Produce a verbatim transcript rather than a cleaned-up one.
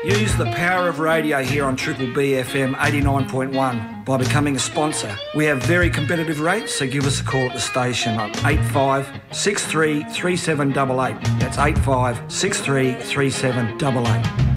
Use the power of radio here on Triple B F M eighty-nine point one by becoming a sponsor. We have very competitive rates, so give us a call at the station on eight five six three three seven eight eight. That's eight five six three three seven eight eight.